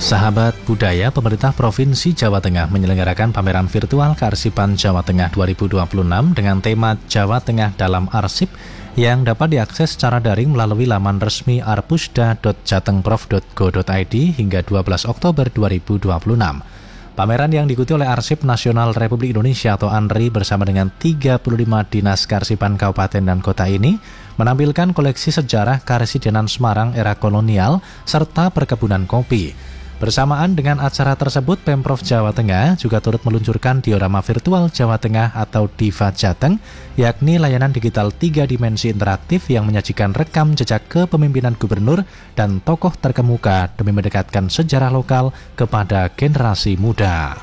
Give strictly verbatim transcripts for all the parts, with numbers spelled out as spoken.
Sahabat budaya, pemerintah Provinsi Jawa Tengah menyelenggarakan pameran virtual Kearsipan Jawa Tengah dua ribu dua puluh enam dengan tema Jawa Tengah dalam Arsip yang dapat diakses secara daring melalui laman resmi arpusda dot jatengprof dot go dot i d hingga dua belas Oktober dua ribu dua puluh enam. Pameran yang diikuti oleh Arsip Nasional Republik Indonesia atau ANRI bersama dengan tiga puluh lima dinas kearsipan kabupaten dan kota ini menampilkan koleksi sejarah Karesidenan Semarang era kolonial serta perkebunan kopi. Bersamaan dengan acara tersebut, Pemprov Jawa Tengah juga turut meluncurkan diorama virtual Jawa Tengah atau Diva Jateng, yakni layanan digital tiga dimensi interaktif yang menyajikan rekam jejak kepemimpinan gubernur dan tokoh terkemuka demi mendekatkan sejarah lokal kepada generasi muda.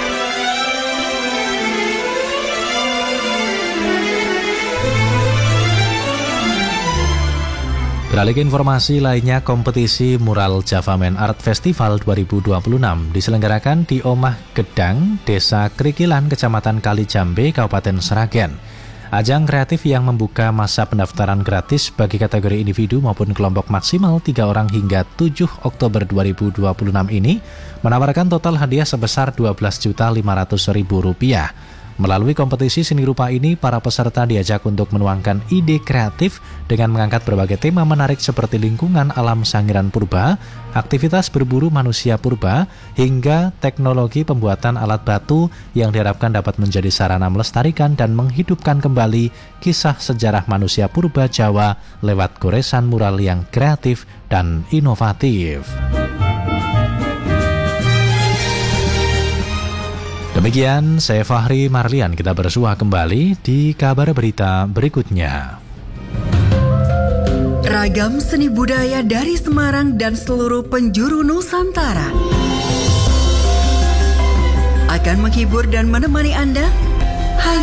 Beralih ke informasi lainnya, kompetisi Mural Javamen Art Festival dua ribu dua puluh enam diselenggarakan di Omah Gedang, Desa Krikilan, Kecamatan Kalijambe, Kabupaten Sragen. Ajang kreatif yang membuka masa pendaftaran gratis bagi kategori individu maupun kelompok maksimal tiga orang hingga tujuh Oktober dua ribu dua puluh enam ini menawarkan total hadiah sebesar dua belas juta lima ratus ribu rupiah. Melalui kompetisi seni rupa ini, para peserta diajak untuk menuangkan ide kreatif dengan mengangkat berbagai tema menarik seperti lingkungan alam Sangiran Purba, aktivitas berburu manusia purba, hingga teknologi pembuatan alat batu yang diharapkan dapat menjadi sarana melestarikan dan menghidupkan kembali kisah sejarah manusia purba Jawa lewat goresan mural yang kreatif dan inovatif. Demikian, saya Fahri Marlian, kita bersua kembali di kabar berita berikutnya. Ragam seni budaya dari Semarang dan seluruh penjuru Nusantara akan menghibur dan menemani Anda